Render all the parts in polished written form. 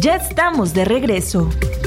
Ya estamos de regreso.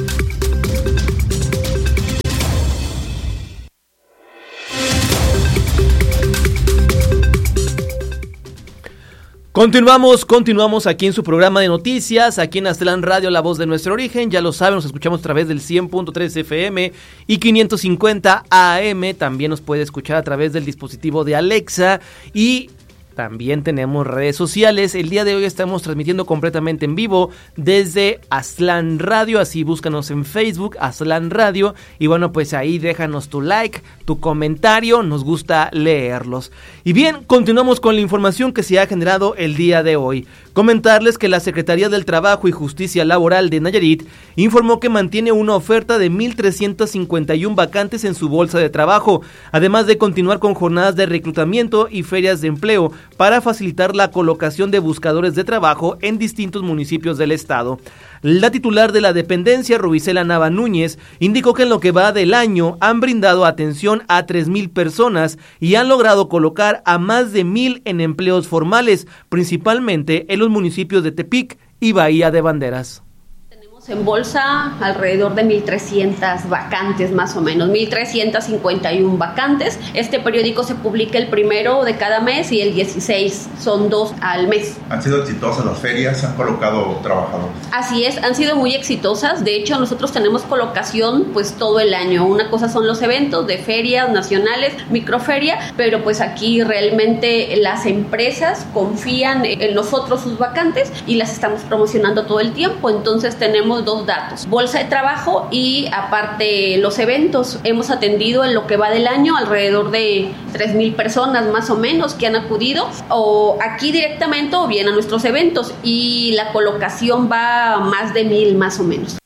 Continuamos aquí en su programa de noticias, aquí en Aztlán Radio, la voz de nuestro origen. Ya lo saben, nos escuchamos a través del 100.3 FM y 550 AM. También nos puede escuchar a través del dispositivo de Alexa y también tenemos redes sociales. El día de hoy estamos transmitiendo completamente en vivo desde Aztlán Radio, así búscanos en Facebook, Aztlán Radio, y bueno, pues ahí déjanos tu like, tu comentario, nos gusta leerlos. Y bien, continuamos con la información que se ha generado el día de hoy. Comentarles que la Secretaría del Trabajo y Justicia Laboral de Nayarit informó que mantiene una oferta de 1,351 vacantes en su bolsa de trabajo, además de continuar con jornadas de reclutamiento y ferias de empleo para facilitar la colocación de buscadores de trabajo en distintos municipios del estado. La titular de la dependencia, Rubicela Nava Núñez, indicó que en lo que va del año han brindado atención a 3,000 personas y han logrado colocar a más de 1,000 en empleos formales, principalmente en los municipios de Tepic y Bahía de Banderas. En bolsa alrededor de 1,300 vacantes más o menos, 1,351 vacantes. Este periódico se publica el 1 de cada mes y el 16, son 2 al mes. ¿Han sido exitosas las ferias? ¿Han colocado trabajadores? Así es, han sido muy exitosas. De hecho, nosotros tenemos colocación pues todo el año. Una cosa son los eventos de ferias nacionales, microferia, pero pues aquí realmente las empresas confían en nosotros sus vacantes y las estamos promocionando todo el tiempo. Entonces tenemos 2 datos, bolsa de trabajo y aparte los eventos. Hemos atendido en lo que va del año alrededor de 3,000 personas más o menos que han acudido o aquí directamente o bien a nuestros eventos, y la colocación va a más de 1,000 más o menos.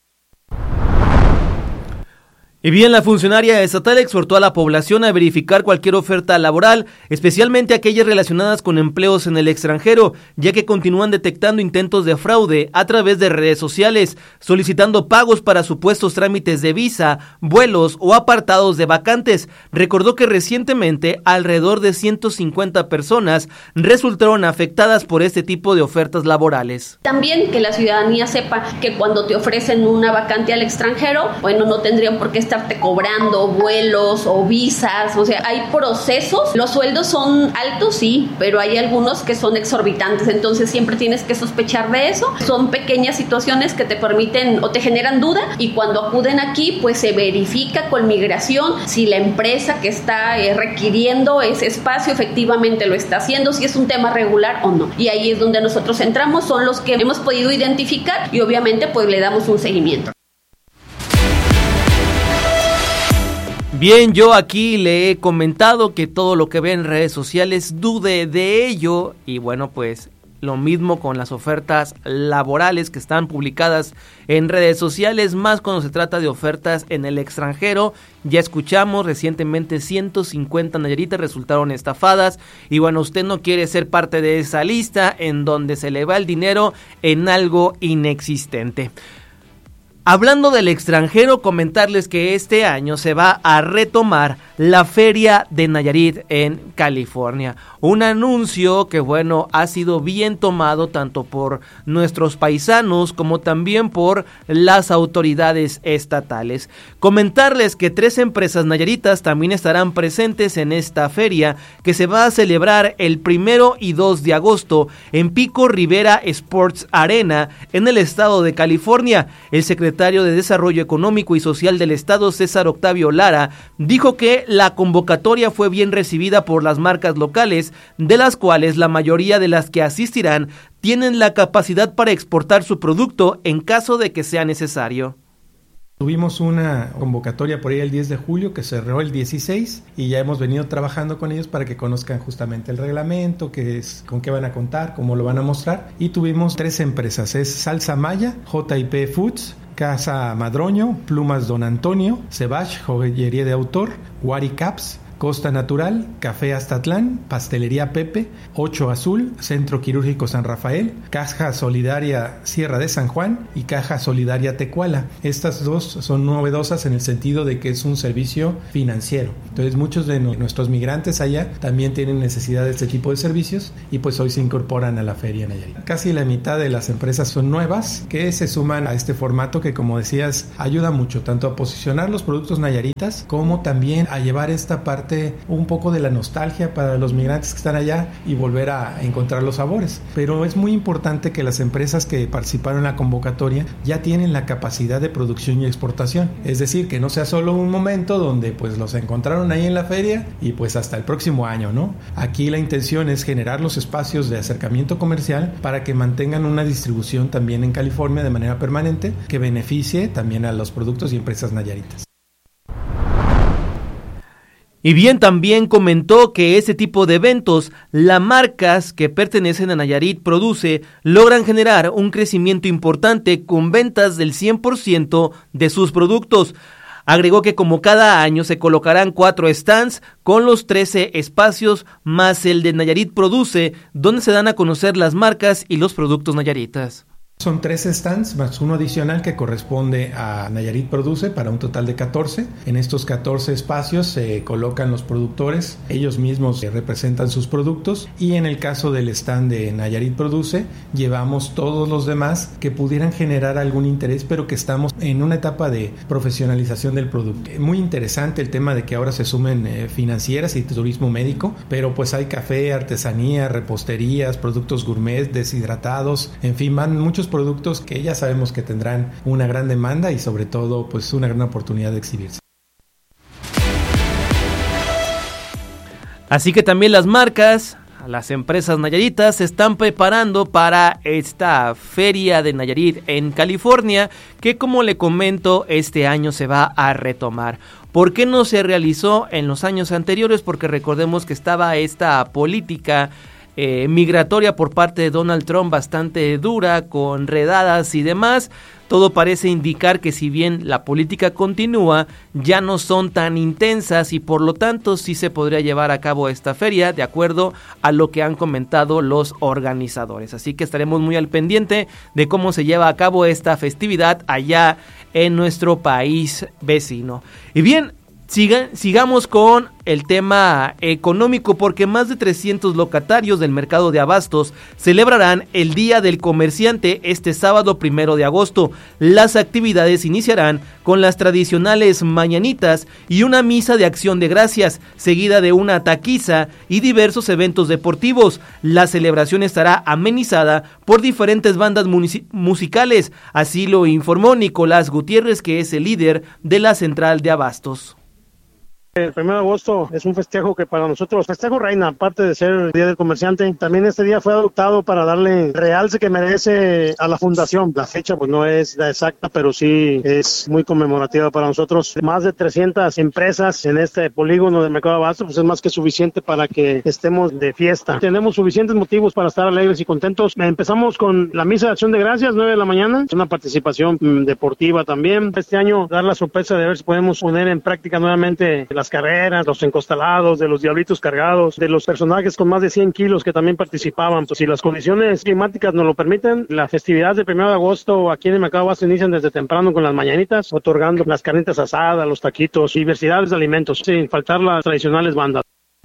Y bien, la funcionaria estatal exhortó a la población a verificar cualquier oferta laboral, especialmente aquellas relacionadas con empleos en el extranjero, ya que continúan detectando intentos de fraude a través de redes sociales, solicitando pagos para supuestos trámites de visa, vuelos o apartados de vacantes. Recordó que recientemente alrededor de 150 personas resultaron afectadas por este tipo de ofertas laborales. También que la ciudadanía sepa que cuando te ofrecen una vacante al extranjero, bueno, no tendrían por qué estarte cobrando vuelos o visas, o sea, hay procesos. Los sueldos son altos, sí, pero hay algunos que son exorbitantes, entonces siempre tienes que sospechar de eso. Son pequeñas situaciones que te permiten o te generan duda, y cuando acuden aquí, pues se verifica con migración si la empresa que está requiriendo ese espacio efectivamente lo está haciendo, si es un tema regular o no. Y ahí es donde nosotros entramos, son los que hemos podido identificar y obviamente pues le damos un seguimiento. Bien, yo aquí le he comentado que todo lo que ve en redes sociales dude de ello, y bueno, pues lo mismo con las ofertas laborales que están publicadas en redes sociales, más cuando se trata de ofertas en el extranjero. Ya escuchamos recientemente 150 nayaritas resultaron estafadas, y bueno, usted no quiere ser parte de esa lista en donde se le va el dinero en algo inexistente. Hablando del extranjero, comentarles que este año se va a retomar la Feria de Nayarit en California. Un anuncio que, bueno, ha sido bien tomado tanto por nuestros paisanos como también por las autoridades estatales. Comentarles que 3 empresas nayaritas también estarán presentes en esta feria, que se va a celebrar el 1 y 2 de agosto en Pico Rivera Sports Arena, en el estado de California. El secretario de Desarrollo Económico y Social del Estado, César Octavio Lara, dijo que la convocatoria fue bien recibida por las marcas locales, de las cuales la mayoría de las que asistirán tienen la capacidad para exportar su producto en caso de que sea necesario. Tuvimos una convocatoria por ahí el 10 de julio que cerró el 16 y ya hemos venido trabajando con ellos para que conozcan justamente el reglamento, con qué van a contar, cómo lo van a mostrar. Y tuvimos 3 empresas, es Salsa Maya, JP Foods, Casa Madroño, Plumas Don Antonio, Sebach, Joyería de Autor, Wari Caps, Costa Natural, Café Aztatlán, Pastelería Pepe, 8 Azul, Centro Quirúrgico San Rafael, Caja Solidaria Sierra de San Juan y Caja Solidaria Tecuala. Estas dos son novedosas en el sentido de que es un servicio financiero. Entonces muchos de nuestros migrantes allá también tienen necesidad de este tipo de servicios y pues hoy se incorporan a la Feria Nayarit. Casi la mitad de las empresas son nuevas que se suman a este formato que, como decías, ayuda mucho tanto a posicionar los productos nayaritas como también a llevar esta parte un poco de la nostalgia para los migrantes que están allá y volver a encontrar los sabores. Pero es muy importante que las empresas que participaron en la convocatoria ya tienen la capacidad de producción y exportación. Es decir, que no sea solo un momento donde pues los encontraron ahí en la feria y pues hasta el próximo año, ¿no? Aquí la intención es generar los espacios de acercamiento comercial para que mantengan una distribución también en California de manera permanente que beneficie también a los productos y empresas nayaritas. Y bien, también comentó que ese tipo de eventos, las marcas que pertenecen a Nayarit Produce, logran generar un crecimiento importante con ventas del 100% de sus productos. Agregó que como cada año se colocarán 4 stands con los 13 espacios más el de Nayarit Produce, donde se dan a conocer las marcas y los productos nayaritas. Son 13 stands más uno adicional que corresponde a Nayarit Produce para un total de 14. En estos 14 espacios se colocan los productores, ellos mismos representan sus productos y en el caso del stand de Nayarit Produce llevamos todos los demás que pudieran generar algún interés, pero que estamos en una etapa de profesionalización del producto. Muy interesante el tema de que ahora se sumen financieras y turismo médico, pero pues hay café, artesanía, reposterías, productos gourmet, deshidratados, en fin, van muchos productos que ya sabemos que tendrán una gran demanda y sobre todo pues una gran oportunidad de exhibirse. Así que también las marcas, las empresas nayaritas se están preparando para esta feria de Nayarit en California, que como le comento, este año se va a retomar. ¿Por qué no se realizó en los años anteriores? Porque recordemos que estaba esta política migratoria por parte de Donald Trump bastante dura, con redadas y demás. Todo parece indicar que si bien la política continúa, ya no son tan intensas y por lo tanto sí se podría llevar a cabo esta feria de acuerdo a lo que han comentado los organizadores. Así que estaremos muy al pendiente de cómo se lleva a cabo esta festividad allá en nuestro país vecino. Y bien, sigamos con el tema económico, porque más de 300 locatarios del mercado de abastos celebrarán el Día del Comerciante este sábado 1 de agosto. Las actividades iniciarán con las tradicionales mañanitas y una misa de acción de gracias, seguida de una taquiza y diversos eventos deportivos. La celebración estará amenizada por diferentes bandas musicales, así lo informó Nicolás Gutiérrez, que es el líder de la central de abastos. El 1 de agosto es un festejo que para nosotros, festejo reina, aparte de ser el Día del Comerciante, también este día fue adoptado para darle realce que merece a la fundación. La fecha pues no es la exacta, pero sí es muy conmemorativa para nosotros. Más de 300 empresas en este polígono del mercado de abasto, pues es más que suficiente para que estemos de fiesta. Tenemos suficientes motivos para estar alegres y contentos. Empezamos con la misa de acción de gracias, 9 de la mañana, una participación deportiva también. Este año dar la sorpresa de ver si podemos poner en práctica nuevamente las carreras, los encostalados, de los diablitos cargados, de los personajes con más de 100 kilos que también participaban. Pues si las condiciones climáticas nos lo permiten, la festividad del 1 de agosto aquí en el mercado abasto inician desde temprano con las mañanitas, otorgando las carnitas asadas, los taquitos, diversidades de alimentos, sin faltar las tradicionales bandas.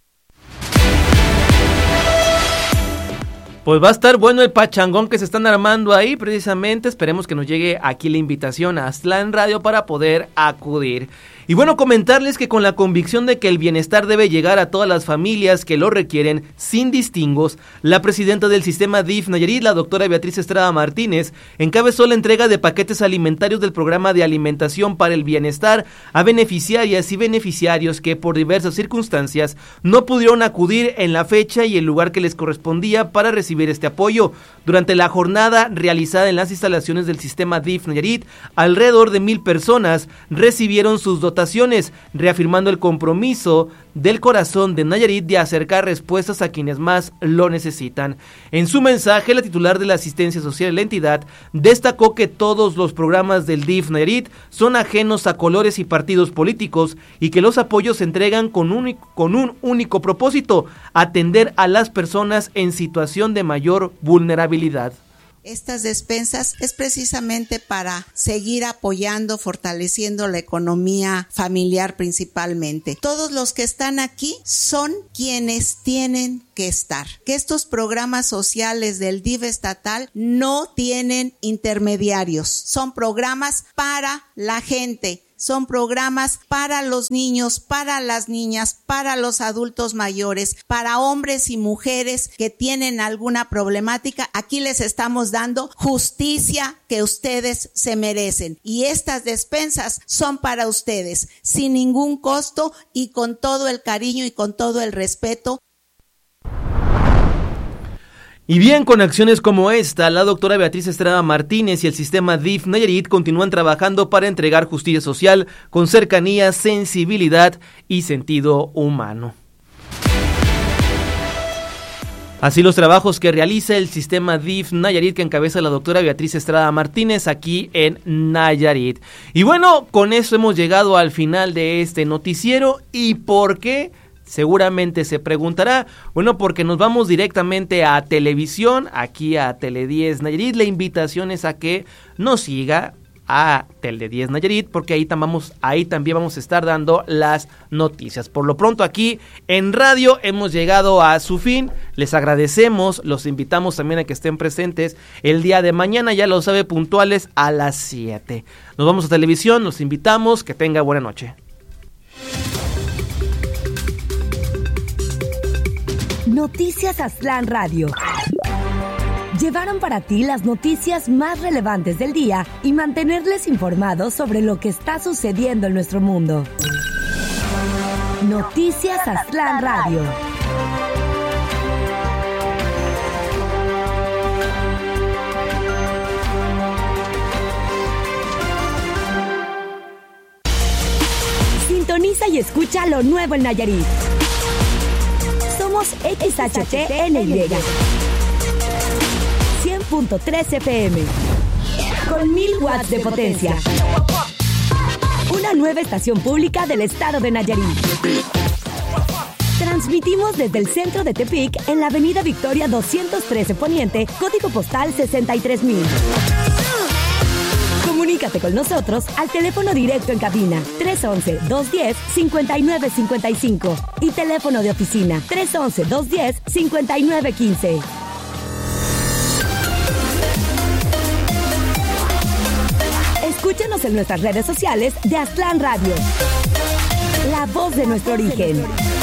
Pues va a estar bueno el pachangón que se están armando ahí, precisamente. Esperemos que nos llegue aquí la invitación a Aztlán Radio para poder acudir. Y bueno, comentarles que con la convicción de que el bienestar debe llegar a todas las familias que lo requieren, sin distingos, la presidenta del sistema DIF Nayarit, la doctora Beatriz Estrada Martínez, encabezó la entrega de paquetes alimentarios del programa de alimentación para el bienestar a beneficiarias y beneficiarios que por diversas circunstancias no pudieron acudir en la fecha y el lugar que les correspondía para recibir este apoyo. Durante la jornada realizada en las instalaciones del sistema DIF Nayarit, alrededor de 1,000 personas recibieron sus dotaciones dotaciones, reafirmando el compromiso del corazón de Nayarit de acercar respuestas a quienes más lo necesitan. En su mensaje, la titular de la asistencia social de la entidad destacó que todos los programas del DIF Nayarit son ajenos a colores y partidos políticos y que los apoyos se entregan con un único propósito: atender a las personas en situación de mayor vulnerabilidad. Estas despensas es precisamente para seguir apoyando, fortaleciendo la economía familiar principalmente. Todos los que están aquí son quienes tienen que estar. Que estos programas sociales del DIF estatal no tienen intermediarios. Son programas para la gente. Son programas para los niños, para las niñas, para los adultos mayores, para hombres y mujeres que tienen alguna problemática. Aquí les estamos dando justicia que ustedes se merecen. Y estas despensas son para ustedes, sin ningún costo y con todo el cariño y con todo el respeto. Y bien, con acciones como esta, la doctora Beatriz Estrada Martínez y el sistema DIF Nayarit continúan trabajando para entregar justicia social con cercanía, sensibilidad y sentido humano. Así los trabajos que realiza el sistema DIF Nayarit, que encabeza la doctora Beatriz Estrada Martínez aquí en Nayarit. Y bueno, con eso hemos llegado al final de este noticiero. ¿Y por qué? Seguramente se preguntará. Bueno, porque nos vamos directamente a televisión, aquí a Tele 10 Nayarit. La invitación es a que nos siga a Tele 10 Nayarit, porque ahí también vamos a estar dando las noticias. Por lo pronto, aquí en radio hemos llegado a su fin. Les agradecemos, los invitamos también a que estén presentes el día de mañana, ya lo sabe, puntuales a las 7. Nos vamos a televisión, los invitamos, que tenga buena noche. Noticias Aztlán Radio. Llevaron para ti las noticias más relevantes del día y mantenerles informados sobre lo que está sucediendo en nuestro mundo. Noticias Aztlán Radio. Sintoniza y escucha lo nuevo en Nayarit. Somos XHTNY 100.3 FM con 1000 watts de potencia. Una nueva estación pública del estado de Nayarit. Transmitimos desde el centro de Tepic en la avenida Victoria 213 Poniente, código postal 63000. Comunícate con nosotros al teléfono directo en cabina 311-210-5955 y teléfono de oficina 311-210-5915. Escúchanos en nuestras redes sociales de Aztlán Radio, la voz de nuestro origen.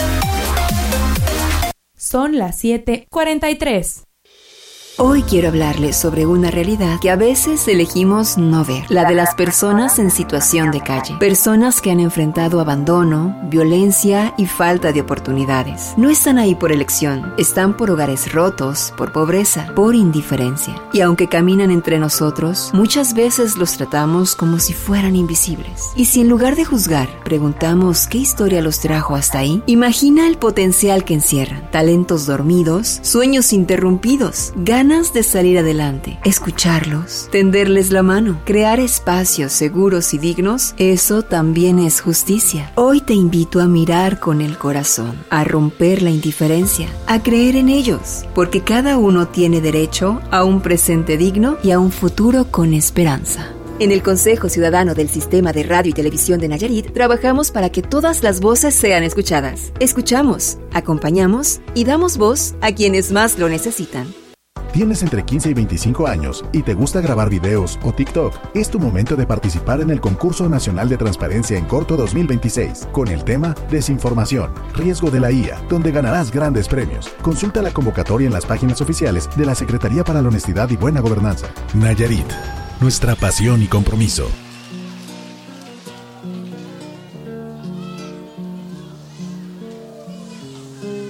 Son las 7:43. Hoy quiero hablarles sobre una realidad que a veces elegimos no ver, la de las personas en situación de calle. Personas que han enfrentado abandono, violencia y falta de oportunidades. No están ahí por elección, están por hogares rotos, por pobreza, por indiferencia. Y aunque caminan entre nosotros, muchas veces los tratamos como si fueran invisibles. Y si en lugar de juzgar, preguntamos qué historia los trajo hasta ahí, imagina el potencial que encierran. Talentos dormidos, sueños interrumpidos, ganas de salir adelante, escucharlos, tenderles la mano, crear espacios seguros y dignos, eso también es justicia. Hoy te invito a mirar con el corazón, a romper la indiferencia, a creer en ellos, porque cada uno tiene derecho a un presente digno y a un futuro con esperanza. En el Consejo Ciudadano del Sistema de Radio y Televisión de Nayarit, trabajamos para que todas las voces sean escuchadas. Escuchamos, acompañamos y damos voz a quienes más lo necesitan. ¿Tienes entre 15 y 25 años y te gusta grabar videos o TikTok? Es tu momento de participar en el Concurso Nacional de Transparencia en Corto 2026, con el tema Desinformación, riesgo de la IA, donde ganarás grandes premios. Consulta la convocatoria en las páginas oficiales de la Secretaría para la Honestidad y Buena Gobernanza. Nayarit, nuestra pasión y compromiso.